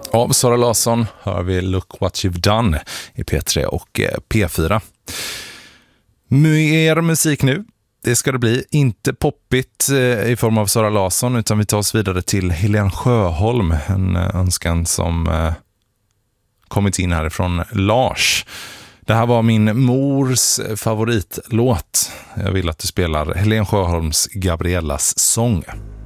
Av Sara Larsson hör vi Look What You've Done i P3 och P4. Mer musik nu. Det ska det bli. Inte poppigt i form av Sara Larsson, utan vi tar oss vidare till Helen Sjöholm. En önskan som kommit in härifrån Lars. Det här var min mors favoritlåt. Jag vill att du spelar Helen Sjöholms Gabriellas sång.